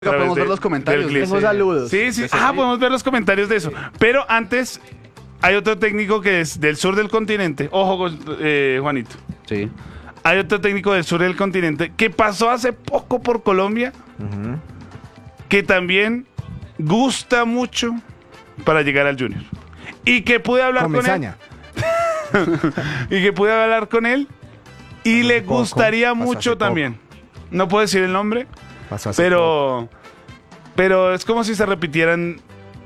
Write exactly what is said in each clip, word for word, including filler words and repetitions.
Podemos de, ver los comentarios. Tengo saludos. Sí, sí. Ah, podemos ver los comentarios de eso. Pero antes, hay otro técnico que es del sur del continente. Ojo, eh, Juanito. Sí. Hay otro técnico del sur del continente que pasó hace poco por Colombia, uh-huh. que también gusta mucho para llegar al Junior. Y que pude hablar con, con él. y que pude hablar con él. Y pasó le gustaría poco, mucho también. No puedo decir el nombre. Pero, poco. pero es como si se repitieran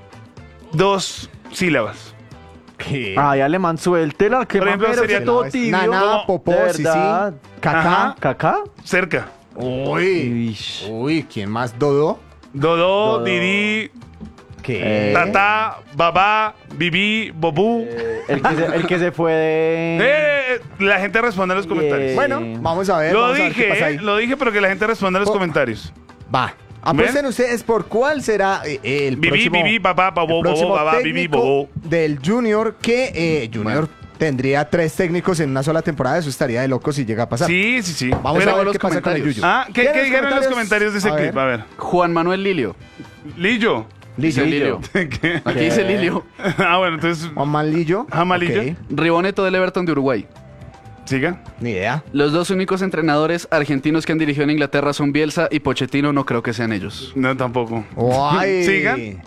dos sílabas. ¿Qué? Ay, alemán, suéltela. Que por ejemplo, sería todo tibio. Nana, popó, sí, sí. Cacá. ¿Cacá? Cerca. Uy. Uy, ¿quién más? ¿Dodo? Dodó, Dodo. Didi. ¿Qué? Tata, babá, bibí, bobú. Eh, el, que se, el que se fue de... Eh, la gente responde a los comentarios. Eh, bueno, vamos a ver. Lo vamos dije, a ver qué pasa ahí. lo dije, pero que la gente responda a los oh. comentarios. Va. Apuesten ustedes por cuál será eh, el bibí, próximo, bibí, babá, babó, el próximo babó, babá, bibí, bobó. Del Junior, que eh, Junior bueno. tendría tres técnicos en una sola temporada. Eso estaría de loco si llega a pasar. Sí, sí, sí. Vamos pero a ver qué pasa con el Yuyo. Ah, ¿qué, ¿qué dijeron en los comentarios de ese a clip? Ver. A ver. Juan Manuel Lilio. Lillo. Lillo. Lilio. ¿Qué? Aquí dice Lilio. Ah, bueno, entonces... Juan Malillo. Juan Malillo. Okay. Riboneto del Everton de Uruguay. Siga. Ni idea. Los dos únicos entrenadores argentinos que han dirigido en Inglaterra son Bielsa y Pochettino. No creo que sean ellos. No, tampoco. Guay. Sigan.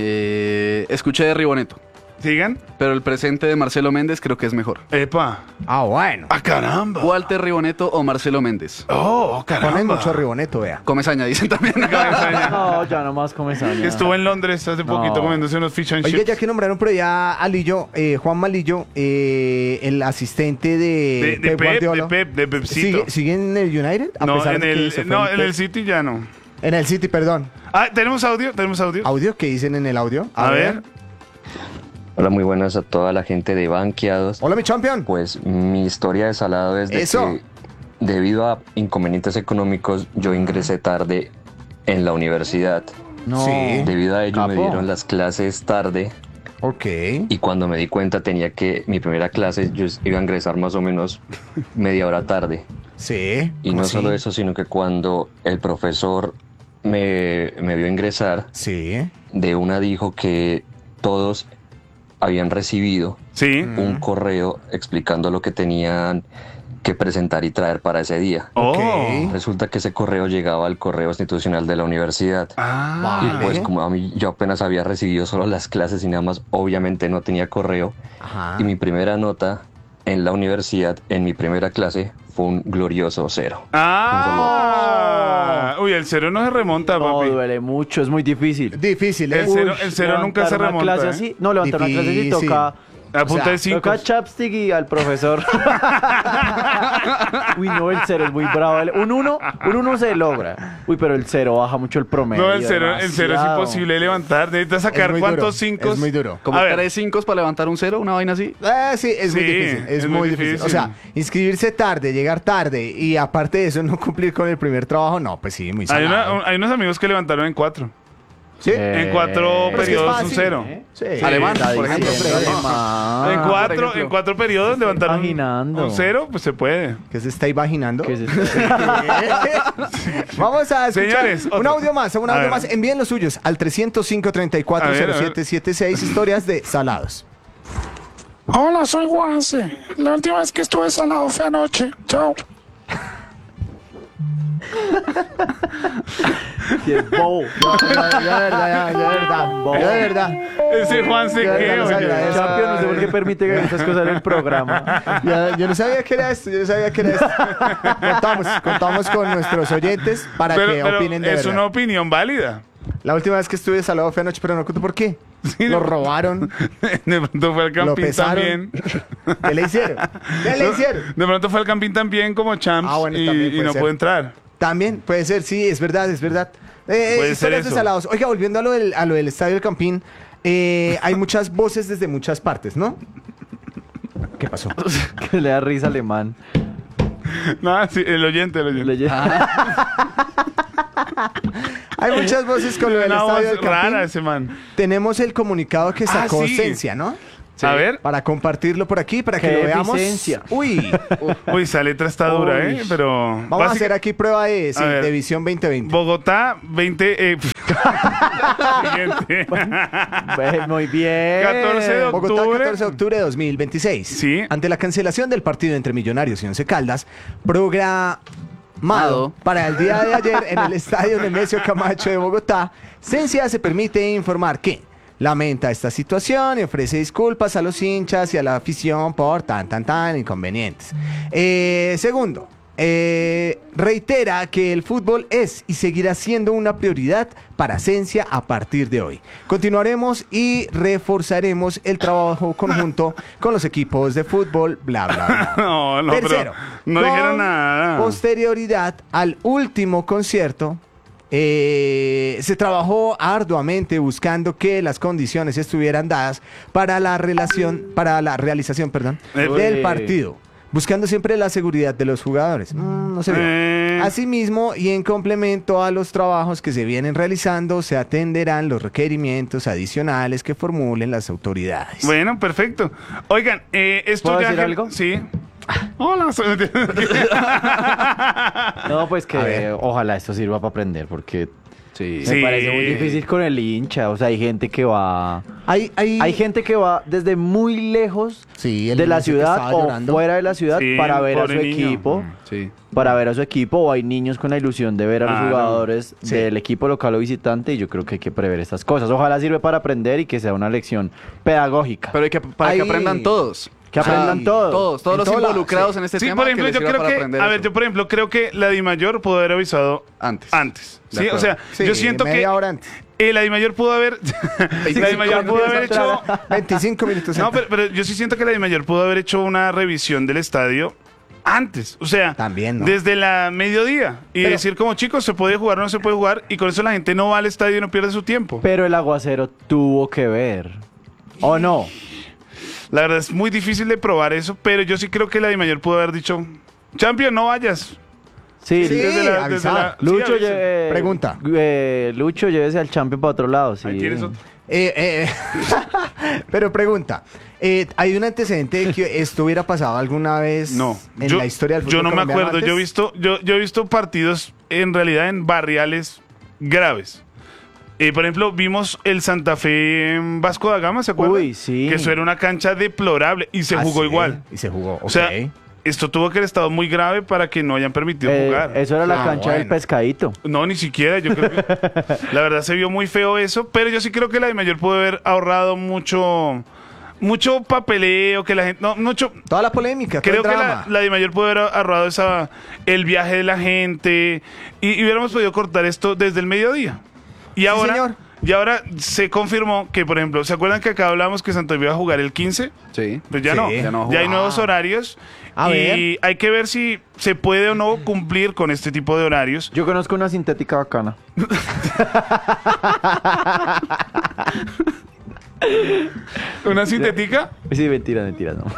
Eh, escuché de Riboneto. Sigan. Pero el presente de Marcelo Méndez creo que es mejor. Epa. Ah, bueno. Ah, caramba. Walter Riboneto o Marcelo Méndez. Oh, caramba. Ponen mucho Riboneto, vea. Comesaña, dicen también. Comesaña. No, ya nomás Comesaña. Estuvo en Londres hace no. poquito comiéndose unos fish and chips. Oye, ya que nombraron por allá a Lillo, eh, Juan Malillo, eh, el asistente de, de, de Pep Guardiola. De Pep, de Pepcito. ¿Sigue, ¿Sigue en el United? A no, pesar en de que el, se fue no el en Pep. el City ya no. En el City, perdón. Ah, ¿tenemos audio? ¿Tenemos audio? ¿Audio? ¿Qué dicen en el audio? A, a ver. ver. Hola, muy buenas a toda la gente de Banqueados. Hola, mi champion. Pues mi historia de Salado es de Eso. que debido a inconvenientes económicos yo ingresé tarde en la universidad. No. Sí. Debido a ello Capo. me dieron las clases tarde. Ok. Y cuando me di cuenta tenía que mi primera clase yo iba a ingresar más o menos media hora tarde. Sí. Y no así? solo eso, sino que cuando el profesor me, me vio ingresar, sí. de una dijo que todos habían recibido sí. un correo explicando lo que tenían que presentar y traer para ese día. Oh. Resulta que ese correo llegaba al correo institucional de la universidad. Ah, y vale. pues como a mí yo apenas había recibido solo las clases y nada más, obviamente no tenía correo. Ajá. Y mi primera nota en la universidad, en mi primera clase, fue un glorioso cero. Ah. Uy, el cero no se remonta, no, papi. No, duele mucho, es muy difícil. Difícil, ¿eh? El cero, Uy, el cero nunca se remonta. Clase ¿eh? así, no, levantar Difícil. una clase así toca... A punta o sea, de cinco. Toca chapstick y al profesor. Uy, no, el cero es muy bravo. Un uno, un uno se logra. Uy, pero el cero baja mucho el promedio. No, el cero, el cero es imposible de levantar. Necesitas sacar cuántos cinco. Es muy duro. Como tres cinco para levantar un cero, una vaina así. Eh, sí, es Sí, muy difícil. Es, es muy muy difícil. difícil. O sea, inscribirse tarde, llegar tarde y aparte de eso no cumplir con el primer trabajo, no, pues sí, muy Hay, salado. una, hay unos amigos que levantaron en cuatro. ¿Sí? En cuatro Pero es que es periodos un fácil, cero. ¿eh? Sí. Alemán, Está por ejemplo. diciendo alemán. en, por cuatro, ejemplo. en cuatro periodos levantaron imaginando. un cero, pues se puede. ¿Qué se está imaginando? ¿Qué es esto? Vamos a escuchar Señores, un otro. audio más, un A audio ver. más. Envíen los suyos al trescientos cinco, treinta y cuatro, A ver, cero a ver. siete siete seis, historias de Salados. Hola, soy Juanse. La última vez que estuve salado fue anoche. Chao. Sí, es bobo. Ya, ya, de verdad, ya, ya, de verdad. Bobo. Ya, de verdad. Ese Juan se Ya, ya qué, lo sabía, oye. ya. Champion, no sé por qué permite que estas cosas en el programa. Ya, yo no sabía que era esto, yo no sabía que era esto. Contamos, contamos con nuestros oyentes para Pero, que pero opinen de es verdad. una opinión válida. La última vez que estuve salado fue anoche, pero no cuento por qué. Sí, Lo no. robaron, De pronto fue al lo campín pesaron. también. ¿Qué le hicieron? ¿Qué le hicieron? De pronto fue al campín también como champs Ah, bueno, y, también y puede no ser. pudo entrar. También puede ser, sí, es verdad, es verdad. Eh, Puede ser historias de eso. salados. Oiga, volviendo a lo del, a lo del Estadio del Campín, eh, hay muchas voces desde muchas partes, ¿no? ¿Qué pasó? Que le da risa alemán. No, sí, el oyente, el oyente. Le llega- Hay muchas voces con lo del Una Estadio voz del Campín. rara ese man. Tenemos el comunicado que Ah, sacó sí. Cencia, ¿no? A ver. Para compartirlo por aquí, para que Qué lo veamos. eficiencia. Uy, Uy, esa letra está dura, Uy. ¿eh? Pero... vamos a básica- hacer aquí prueba de, sí, A ver. de visión veinte veinte. Bogotá, veinte... Eh, siguiente. Ve, Muy bien. catorce de Bogotá, octubre. catorce de octubre de dos mil veintiséis. Sí. Ante la cancelación del partido entre Millonarios y Once Caldas, programado Mado. para el día de ayer en el estadio Nemesio Camacho de Bogotá, Cencia se permite informar que lamenta esta situación y ofrece disculpas a los hinchas y a la afición por tan, tan, tan inconvenientes. Eh, segundo, eh, reitera que el fútbol es y seguirá siendo una prioridad para Cencia a partir de hoy. Continuaremos y reforzaremos el trabajo conjunto con los equipos de fútbol, bla, bla, bla. No, no, Tercero, pero no con dijeron nada. posterioridad al último concierto, eh, se trabajó arduamente buscando que las condiciones estuvieran dadas para la relación, para la realización, perdón, Eh, del Uy. partido. Buscando siempre la seguridad de los jugadores. Mm, no se vio. Eh. Asimismo, y en complemento a los trabajos que se vienen realizando, se atenderán los requerimientos adicionales que formulen las autoridades. Bueno, perfecto. Oigan, eh, esto ¿Puedo ya... decir algo? Sí. Hola, soy... No, pues A que ver. ojalá esto sirva para aprender, porque Sí. me Sí. parece muy difícil con el hincha. O sea, hay gente que va... Hay, hay, Hay gente que va desde muy lejos Sí, el de la niño que ciudad estaba o llorando. fuera de la ciudad Sí, para ver a su pobre niño. equipo. Sí. Para ver a su equipo, o hay niños con la ilusión de ver a los Claro. jugadores Sí. del equipo local o visitante, y yo creo que hay que prever estas cosas. Ojalá sirve para aprender y que sea una lección pedagógica. Pero hay que, para Hay- que aprendan todos. Que aprendan Ah, todos. Todos, todos En los todo lado, involucrados sí. en este Sí, tema. por ejemplo, que les yo sirva creo para que... aprender A ver, eso. yo por ejemplo creo que la DIMAYOR pudo haber avisado Antes. antes. De ¿Sí? O acuerdo. sea, Sí, yo siento media que... hora antes. eh, la DIMAYOR pudo haber... la DIMAYOR pudo haber hecho... veinticinco minutos No, antes. pero, pero yo sí siento que la DIMAYOR pudo haber hecho una revisión del estadio antes. O sea, También, ¿no? desde la mediodía. Y Pero- decir como, chicos, se puede jugar o no se puede jugar. Y con eso la gente no va al estadio y no pierde su tiempo. Pero el aguacero tuvo que ver. ¿O no? La verdad es muy difícil de probar eso, pero yo sí creo que la DIMAYOR pudo haber dicho, Champion, no vayas. Sí, Sí, Desde la- desde avisar. la- sí, Lucho, avisen. lleve- Pregunta. eh, Lucho, llévese al champion para otro lado. Sí. Ahí tienes otro. Eh, eh, pero pregunta, eh, ¿hay un antecedente de que esto hubiera pasado alguna vez No, en yo, la historia del fútbol yo no me colombiano acuerdo. Yo he antes? visto, yo, yo he visto partidos en realidad en barriales graves. Eh, por ejemplo, vimos el Santa Fe en Vasco da Gama, ¿se acuerdan? Uy, sí. Que eso era una cancha deplorable y se Ah, jugó sí, igual. Y se jugó, O sea, ok. esto tuvo que haber estado muy grave para que no hayan permitido Eh, jugar. eso era la Ah, cancha del bueno. pescadito. No, ni siquiera. Yo creo que la verdad se vio muy feo eso, pero yo sí creo que la de Mayor pudo haber ahorrado mucho, mucho papeleo, que la gente, no, mucho. Toda la polémica, todo Creo el que la, drama. la de Mayor pudo haber ahorrado esa, el viaje de la gente y, y hubiéramos podido cortar esto desde el mediodía. Y ahora, señor. y ahora se confirmó que, por ejemplo, ¿se acuerdan que acá hablamos que Santos iba a jugar el quince? Sí. Pues ya Sí. no, Ya ya, no hay juega. nuevos horarios A y ver. hay que ver si se puede o no cumplir con este tipo de horarios. Yo conozco una sintética bacana. ¿Una sintética? Sí, mentira, mentira, no.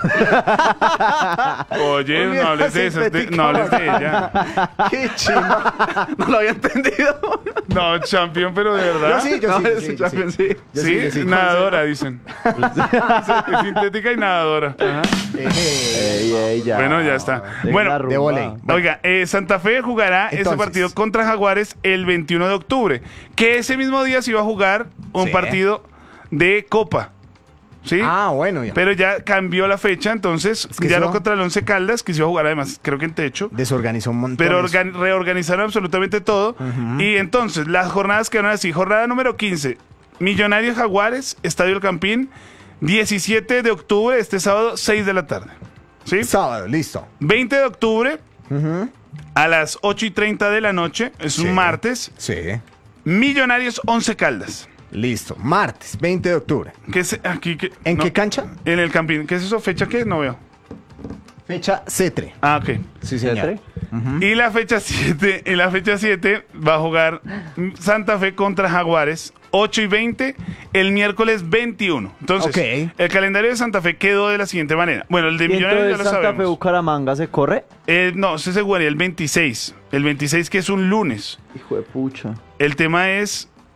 Oye, Uy, no hables de eso, de- no hables de ella. Qué chimba. No lo había entendido. No, champion, pero de verdad. Yo sí, yo No, sí, yo es sí, un yo sí. champion, sí. Yo Sí, yo sí. nadadora, dicen. Es sintética y nadadora. Eh, Ey, ey, ya. Bueno, ya está. Dejen Bueno, la de rumba. voley. Oiga, eh, Santa Fe jugará ese Entonces. partido contra Jaguares el veintiuno de octubre. Que ese mismo día se iba a jugar un Sí. partido de Copa. ¿Sí? Ah, bueno, ya. Pero ya cambió la fecha, entonces que ya eso- no contra el Once Caldas, que se iba a jugar además, creo que en techo. Desorganizó un montón. Pero eso. organ- reorganizaron absolutamente todo. Y entonces, las jornadas quedaron así. Jornada número quince, Millonarios Jaguares, Estadio El Campín, diecisiete de octubre, este sábado, seis de la tarde. ¿Sí? Sábado, listo. veinte de octubre, a las ocho y treinta de la noche, es Sí. un martes, Sí. Millonarios Once Caldas. Listo. Martes, veinte de octubre. ¿Qué es aquí? ¿Qué- ¿En no, qué cancha? En el Campín. ¿Qué es eso? ¿Fecha qué? No veo. Fecha cetre. Ah, ok. Sí, ¿Cetre? Y la fecha siete, en la fecha siete va a jugar Santa Fe contra Jaguares, ocho y veinte, el miércoles veintiuno. Entonces, Ok. el calendario de Santa Fe quedó de la siguiente manera. Bueno, el de ¿Y Millonarios ya entonces lo Santa Fe sabemos. Bucaramanga se corre? Eh, no, ese se jugaría el veintiséis. El veintiséis que es un lunes. Hijo de pucha. El tema es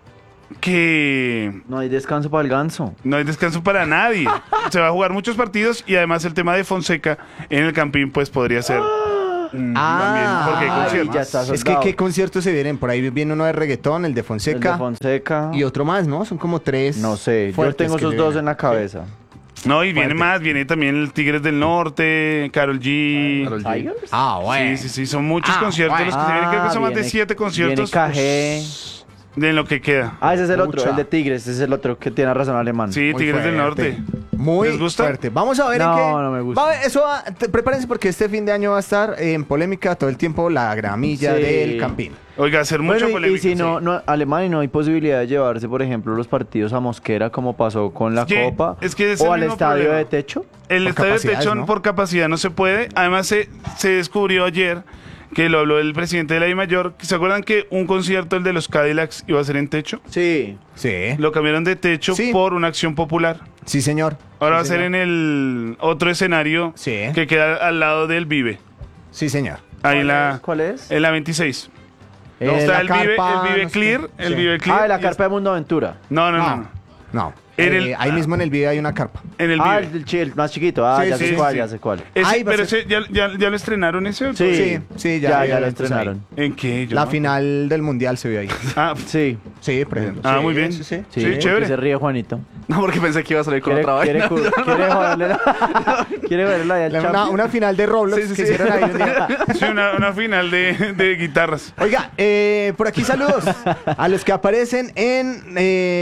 que No hay descanso para el ganso. no hay descanso para nadie. Se va a jugar muchos partidos y además el tema de Fonseca en el Campín pues podría ser mm, Ah, también porque hay ay, conciertos. ya está. Es que soldado. qué conciertos se vienen. Por ahí viene uno de reggaetón, el de El Fonseca. de Fonseca. Y otro más, ¿no? Son como tres. No sé, yo fuertes tengo que esos se dos vienen. en la cabeza. No, y viene Fuerte. más, viene también el Tigres del Norte, Karol G. Karol G. ¿Tigers? Ah, bueno. Sí, sí, sí, son muchos Ah, conciertos bueno. los que se vienen. Creo que son más de viene- siete conciertos Viene K G. de lo que queda. Ah, ese es el otro, Mucha. el de Tigres, ese es el otro que tiene razón alemán. Sí, Muy Tigres del fuerte. Norte. Muy ¿Les gusta? fuerte. Vamos a ver No, en qué. no me gusta. Va a ver, eso va- te- prepárense porque este fin de año va a estar en polémica todo el tiempo la gramilla Sí. del Campín. Oiga, hacer mucha Bueno, y, y polémica. si no, sí. no, Alemania no hay posibilidad de llevarse, por ejemplo, los partidos a Mosquera como pasó con la Es que- Copa es que es o el al mismo estadio problema. de techo. El Por estadio de capacidades, techo ¿no? por capacidad no se puede. Además, se, se descubrió ayer que lo habló el presidente de la DIMAYOR. ¿Se acuerdan que un concierto, el de los Cadillacs, iba a ser en techo? Sí. Sí. Lo cambiaron de techo Sí. por una acción popular. Sí, señor. Ahora va a Sí, ser señor. en el otro escenario Sí. que queda al lado del Vive. Sí, señor. Ahí en la, ¿Cuál es? en la veintiséis. Eh, Está la el Vive, carpa, el Vive no sé Clear. qué. El Sí. Vive Clear. Ah, la y carpa de Mundo Aventura. No, no, no. No. no. No. En Eh, el- ahí mismo en el video hay una carpa. En el Ah, Vive. el, del chi- el más chiquito. Ah, Sí, ya sí, sé cuál, sí. ya sé cuál. Ese- Ahí va a pero ser- ese, ya, ya, ya lo estrenaron ese. ¿o Sí, Sí, sí, ya- ya, ya ya lo lo puse estrenaron. ¿En qué? Yo La no- final del mundial se vio ahí. Ah, Sí, Sí, por ejemplo. Ah, Sí, muy bien. Sí, sí. sí, Sí, porque chévere. se ríe Juanito. No, porque pensé que iba a salir con Quiere, otra quiere, vaina. cu- quiere joderle la... quiere verla ahí al La- Una, Champions. una final de Roblox Sí, sí, que sí. hicieron ahí un día. sí, una, una final de, de guitarras. Oiga, eh, por aquí saludos a los que aparecen en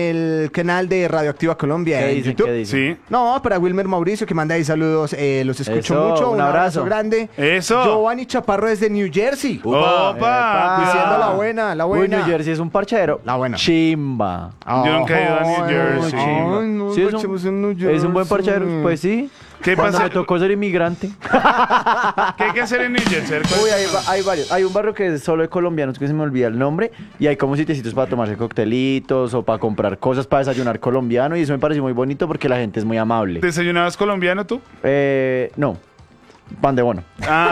el canal de Radioactiva Colombia ¿Qué en dicen? YouTube. ¿Qué dicen? Sí. No, para Wilmer Mauricio que manda ahí saludos, eh, los escucho Eso, mucho, un un abrazo, abrazo. grande. Eso. Giovanni Chaparro desde New Jersey. Opa. Epa. Diciendo cuidado. la buena, la Uy, buena. New Jersey es un parchadero. La buena. Chimba. Yo nunca he ido a New Ay, Jersey. ay, no, Sí, es parchemos un, en New es un buen Jersey. parchadero. Pues sí. ¿Qué Cuando pasa? me tocó ser inmigrante. ¿Qué hay que hacer en New Jersey? ¿Cuál- Uy, hay, va- hay varios. Hay un barrio que es solo de colombianos, que se me olvida el nombre. Y hay como sitiecitos para tomarse coctelitos o para comprar cosas para desayunar colombiano. Y eso me pareció muy bonito porque la gente es muy amable. ¿Desayunabas colombiano tú? Eh, no, pan de bono.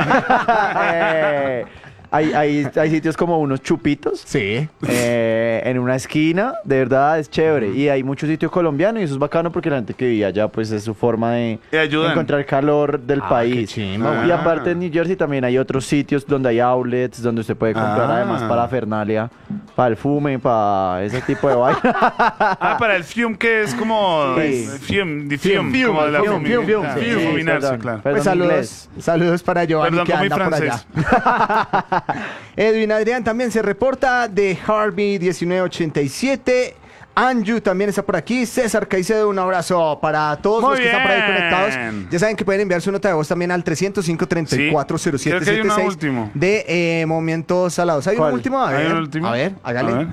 Ah, Eh, hay, hay, hay sitios como unos chupitos. Sí. eh, en una esquina, de verdad es chévere. Y hay muchos sitios colombianos y eso es bacano porque la gente que vive allá, pues es su forma de Y ayudan. encontrar calor del Ah, país. qué chimba, Y güey. aparte en New Jersey también hay otros sitios donde hay outlets, donde usted puede comprar Ah. además para Fernalia, para el fume, para ese tipo de vaina. ah, para el fium que es como Sí. fium, de fium, Fium, como de la fium, fumi- fium, fium. ah, Sí, fuminarse, perdón. claro. Perdón, Pues saludos, inglés. saludos para Giovanni Perdón que por mi anda por francés. allá. Edwin Adrián también se reporta de Harvey diecinueve ochenta y siete. Anju también está por aquí. César Caicedo, un abrazo para todos Muy los que están por ahí bien. conectados. Ya saben que pueden enviar su nota de voz también al trescientos cinco, treinta y cuatro, cero siete creo que hay siete uno seis último. de eh, Momentos Salados. ¿Hay un ¿Cuál? último? A ¿Hay ver, un último? a ver, hágale. A ver.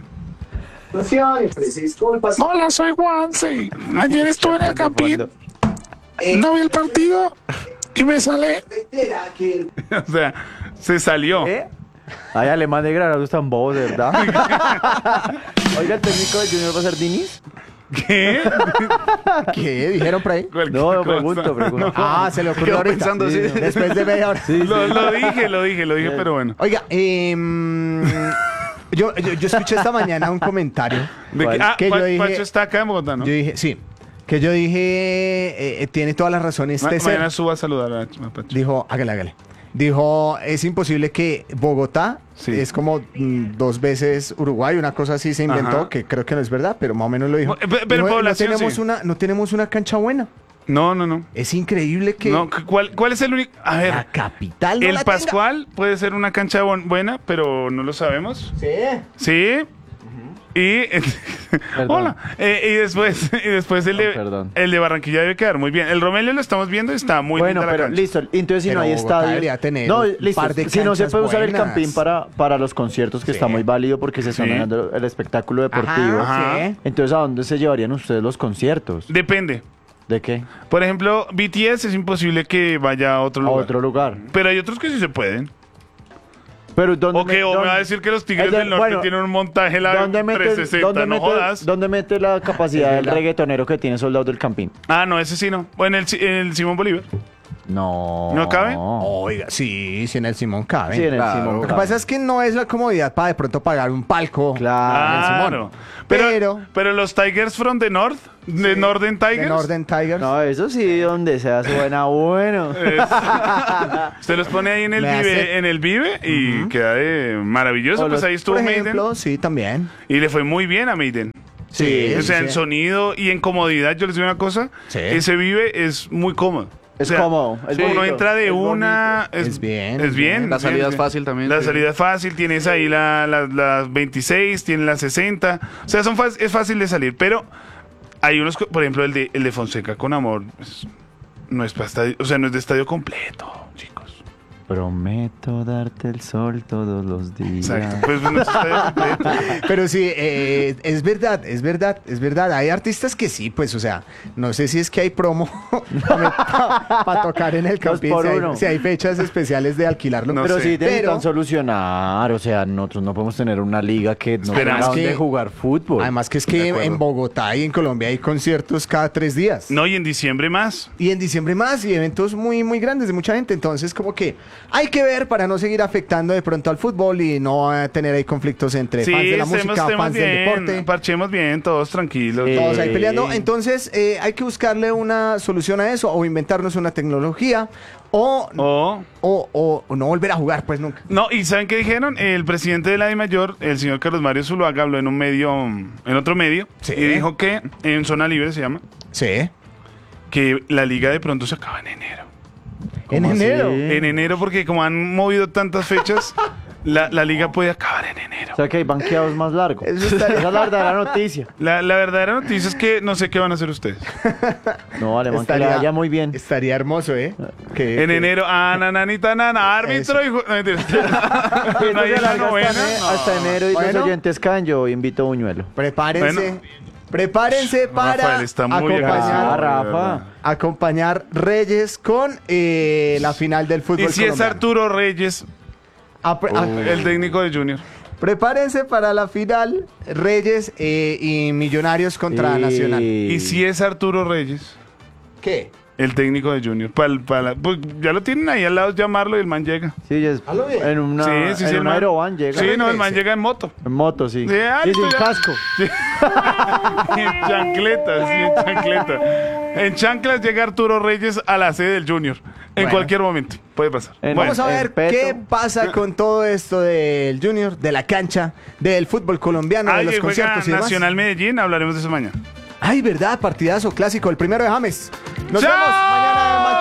Hola, soy Juanse. Ayer estuve en el Campín, no vi el partido y me sale. O sea, se salió. ¿Eh? Ay, alemán de Granada, están bobos, de verdad. Oiga, el técnico de Junior va a ser Dinis. ¿Qué? ¿Qué dijeron por ahí? Cualquier No, cosa. pregunto, pregunto. Ah, se le ocurrió Quedó ahorita. pensando, sí. Después de media hora. Lo, lo dije, lo dije, lo dije, pero bueno. Oiga, em, yo, yo, yo escuché esta mañana un comentario. ¿De ¿Cuál? qué? Ah, Que yo Pa- dije- Pacho está acá en Bogotá, ¿no? Yo dije, sí, que yo dije, eh, eh, tiene todas las razones. Ma- Tecer. mañana suba a saludar a a Pacho. Dijo, hágale, hágale. Dijo, es imposible que Bogotá Sí. es como mm, dos veces Uruguay, una cosa así se inventó, Ajá. que creo que no es verdad, pero más o menos lo dijo. Pe- pe- pero no, no población, tenemos sí. una, no tenemos una cancha buena. No, no, no. Es increíble que No, ¿cuál, ¿Cuál es el único? A la ver, capital no el la tenga. Pascual puede ser una cancha bon- buena, pero no lo sabemos. Sí. Sí. Y Perdón. hola. Eh, y después y después el de No, perdón. el de Barranquilla debe quedar muy bien. El Romelio lo estamos viendo y está muy Bueno, linda la pero cancha. listo. Entonces, si Pero no hay Bogotá estadio. debería tener No, un listo. par de Si no se canchas puede usar el buenas. campín para, para los conciertos, que Sí. está muy válido porque se está Sí. dando el espectáculo deportivo. Ajá, Ajá. sí. Entonces, ¿a dónde se llevarían ustedes los conciertos? Depende. ¿De qué? Por ejemplo, B T S es imposible que vaya a otro A lugar. otro lugar. Pero hay otros que sí se pueden. Pero ¿dónde O que o me dónde- va a decir que los Tigres Es de- del Norte bueno, tienen un montaje la ¿Dónde mete, trescientos sesenta, dónde no mete- jodas. dónde mete la capacidad del reggaetonero que tiene Soldado del Campín? Ah, no, ese sí no. O en el, en el Simón Bolívar. No. ¿No cabe? Oiga, sí, sí en el Simón cabe. Sí, en el Claro. Simón Lo que cabe. pasa es que no es la comodidad para de pronto pagar un palco. Claro. en el Simón. Claro. Pero, Pero- pero, los Tigers from the North, de Northern Tigers, De Northern Tigers. No, eso sí, donde sea suena bueno. usted los pone ahí en el Me Vive, hace- en el Vive y queda de maravilloso. O Pues los- ahí estuvo Por Maiden ejemplo, sí, también. y le fue muy bien a Maiden. Sí, O sea, sí, en sí. sonido y en comodidad, yo les digo una cosa, Sí. ese Vive es muy cómodo. Es O sea, cómodo, es uno bonito, entra de es una... Es bien, Es es bien. bien. La es salida bien, es fácil también, La sí. salida es fácil, tienes ahí la- la- las veintiséis, tienes las sesenta. O sea, son fa- es fácil de salir, pero hay unos, co- por ejemplo, el de, el de Fonseca con Amor, pues, no es para estadio, o sea, no es de estadio completo, chicos. Prometo darte el sol todos los días. Exacto, pues no es estadio completo. Pero sí, eh, es verdad, es verdad, es verdad. Hay artistas que sí, pues, o sea, no sé si es que hay promo para tocar en el Dos Campín, por si hay, uno. si hay fechas especiales de alquilarlo. No Pero sé. sí necesitan Pero- solucionar, o sea, nosotros no podemos tener una liga que no Esperamos tenga donde que- jugar fútbol. Además que es De que acuerdo. en Bogotá y en Colombia hay conciertos cada tres días. No, y en diciembre más. Y en diciembre más, y eventos muy, muy grandes de mucha gente. Entonces, como que hay que ver para no seguir afectando de pronto al fútbol y no eh, tener ahí conflictos entre Sí, fans de la estemos, música, estemos fans del bien, deporte. parchemos bien, todos tranquilos. Sí. Todos ahí Eh. peleando. Entonces, eh, hay que buscarle una solución a eso, o inventarnos una tecnología, o, O... o, o- o no volver a jugar, pues nunca. No, ¿y saben qué dijeron? El presidente de la DIMAYOR, el señor Carlos Mario Zuluaga, habló en un medio, en otro medio, Sí. y dijo que, en Zona Libre se llama, Sí. que la liga de pronto se acaba en enero. En ¿Cómo así? enero. En enero, porque como han movido tantas fechas, la, la liga puede acabar en enero. O sea que hay banqueados más largos. Eso Esa estaría- es la verdadera noticia. La, la verdadera noticia es que no sé qué van a hacer ustedes. No, alemán, que le vaya muy bien. Estaría hermoso, ¿eh? Que- En que- enero, ah, nananita, nana, árbitro y... ju- No, mentira. Esto No hay se en la alarga novena, hasta, ene- no. hasta enero y Bueno. los oyentes caen, yo invito a Buñuelo. Prepárense. Bueno. Prepárense para Rafael está muy acompañar, agresivo, Ah, de Rafa. verdad. acompañar Reyes con eh, la final del fútbol Y si es colombiano. Arturo Reyes, Ah, pre- ah, el técnico de Junior. prepárense para la final Reyes eh, y Millonarios contra Sí. Nacional. Y si es Arturo Reyes, ¿Qué? el técnico de Junior. Pal- pala- pues ya lo tienen ahí al lado, llamarlo y el man llega. Sí, ya es- Hazlo bien. en una, sí, sí, en sí. el un man- aeroban llega. Sí, no, el man Sí. llega en moto. En moto, sí. Sí, ah, y listo, sin ya. casco. Sí. en chancletas, sí, en chancletas. En chanclas llega Arturo Reyes a la sede del Junior. En Bueno. cualquier momento. Puede pasar. En- Bueno, Vamos a ver Respeto. qué pasa con todo esto del Junior, de la cancha, del fútbol colombiano, de Ay, los que juega conciertos y demás. Nacional Medellín, hablaremos de eso mañana. Ay, verdad, partidazo clásico, el primero de James. Nos ¡Chao! vemos mañana en